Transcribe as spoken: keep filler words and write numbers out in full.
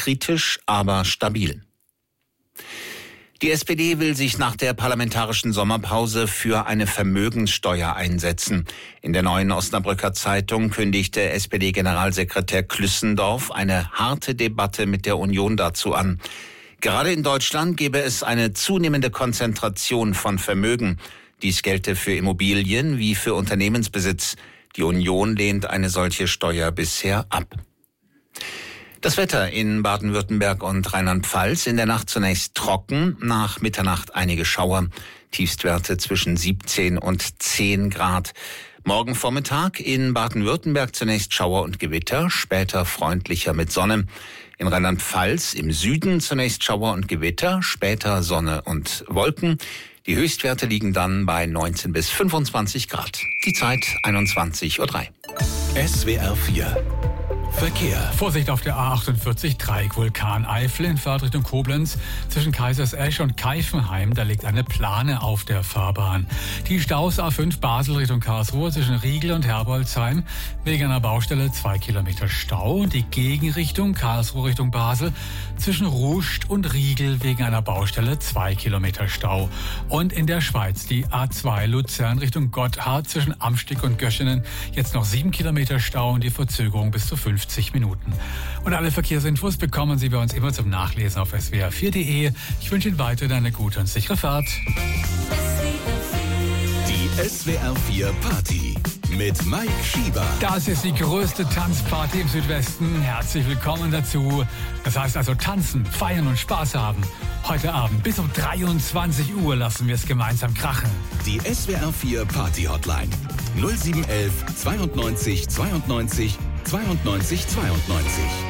kritisch, aber stabil. Die S P D will sich nach der parlamentarischen Sommerpause für eine Vermögenssteuer einsetzen. In der Neuen Osnabrücker Zeitung kündigte S P D-Generalsekretär Klüssendorf eine harte Debatte mit der Union dazu an. Gerade in Deutschland gäbe es eine zunehmende Konzentration von Vermögen. Dies gelte für Immobilien wie für Unternehmensbesitz. Die Union lehnt eine solche Steuer bisher ab. Das Wetter in Baden-Württemberg und Rheinland-Pfalz: in der Nacht zunächst trocken, nach Mitternacht einige Schauer, Tiefstwerte zwischen siebzehn und zehn Grad. Morgen Vormittag in Baden-Württemberg zunächst Schauer und Gewitter, später freundlicher mit Sonne. In Rheinland-Pfalz im Süden zunächst Schauer und Gewitter, später Sonne und Wolken. Die Höchstwerte liegen dann bei neunzehn bis fünfundzwanzig Grad. Die Zeit einundzwanzig Uhr drei. S W R vier Verkehr. Vorsicht auf der A achtundvierzig, Dreieck Vulkaneifel in Fahrtrichtung Koblenz. Zwischen Kaisersesch und Keifenheim, da liegt eine Plane auf der Fahrbahn. Die Staus A fünf Basel Richtung Karlsruhe zwischen Riegel und Herbolzheim. Wegen einer Baustelle zwei Kilometer Stau. Und die Gegenrichtung Karlsruhe Richtung Basel zwischen Ruscht und Riegel wegen einer Baustelle zwei Kilometer Stau. Und in der Schweiz die A zwei Luzern Richtung Gotthard zwischen Amstig und Göschenen. Jetzt noch sieben Kilometer Stau und die Verzögerung bis zu fünfzig Minuten. Und alle Verkehrsinfos bekommen Sie bei uns immer zum Nachlesen auf S W R vier Punkt de. Ich wünsche Ihnen weiterhin eine gute und sichere Fahrt. Die S W R vier Party mit Mike Schieber. Das ist die größte Tanzparty im Südwesten. Herzlich willkommen dazu. Das heißt also tanzen, feiern und Spaß haben. Heute Abend bis um dreiundzwanzig Uhr lassen wir es gemeinsam krachen. Die S W R vier Party Hotline null sieben eins eins zweiundneunzig zweiundneunzig zweiundneunzig zweiundneunzig.